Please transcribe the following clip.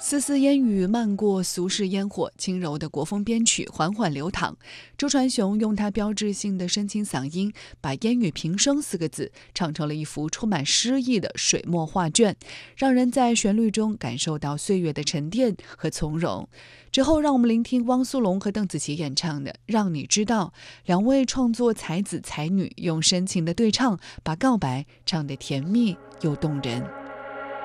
丝丝烟雨漫过俗世烟火，轻柔的国风编曲缓缓流淌。周传雄用他标志性的深情嗓音，把烟雨平生4个字唱成了一幅充满诗意的水墨画卷，让人在旋律中感受到岁月的沉淀和从容。之后，让我们聆听汪苏泷和邓紫棋演唱的《让你知道》，两位创作才子才女用深情的对唱，把告白唱得甜蜜又动人。